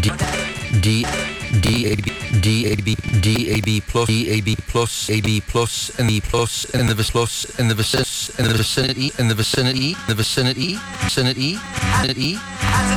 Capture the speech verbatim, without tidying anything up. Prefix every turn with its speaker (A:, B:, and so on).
A: D D D A B D A B D A B plus D A B plus A B plus and the plus and the plus in the vicinity in the vicinity in the vicinity the vicinity vicinity vicinity